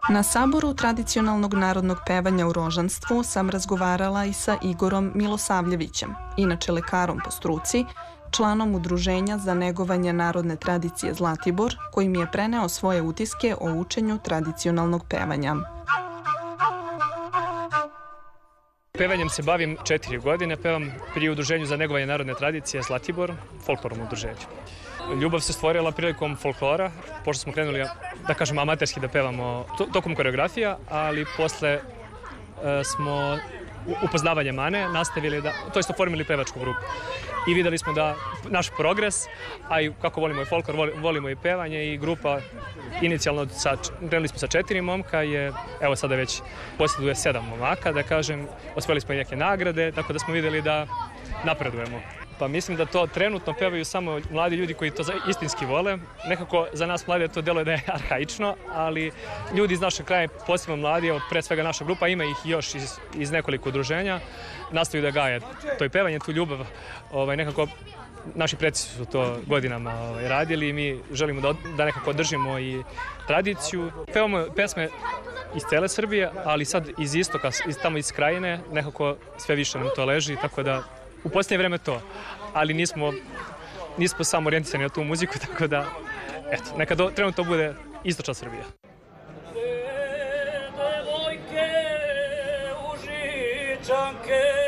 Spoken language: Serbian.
Na saboru tradicionalnog narodnog pevanja u Rožanstvu sam razgovarala i sa Igorom Milosavljevićem, inače lekarom po struci, članom Udruženja za negovanje narodne tradicije Zlatibor, koji mi je preneo svoje utiske o učenju tradicionalnog pevanja. Pevanjem se bavim 4 godine, pevam pri Udruženju za negovanje narodne tradicije Zlatibor, folklornom udruženju. Ljubav se stvorila prilikom folklora, pošto smo krenuli, da kažem, amaterski da pevamo tokom koreografija, ali posle smo upoznavanjem Ane nastavili to jest oformili pevačku grupu. I videli smo da naš progres, a i kako volimo i folklor, volimo i pevanje i grupa inicijalno, krenuli smo sa 4 momka, evo sada već posjeduje 7 momaka, da kažem, osvojili smo i neke nagrade, tako da smo videli da napredujemo. Pa mislim da to trenutno pevaju samo mladi ljudi koji to istinski vole. Nekako za nas mlade to deluje da je arhaično, ali ljudi iz našeg kraja, posebno mladi, pre svega naša grupa, ima ih još iz nekoliko udruženja, nastavaju da gaje to i pevanje, tu ljubav. Nekako naši preci su to godinama radili i mi želimo da nekako održimo i tradiciju. Pevamo pesme iz cele Srbije, ali sad iz istoka, tamo iz krajine, nekako sve više nam to leži, tako da u posljednje vreme to, ali nismo samo orijentisani na tu muziku, tako da, eto, neka trenutno bude istočna Srbija. Devojke, užičanke,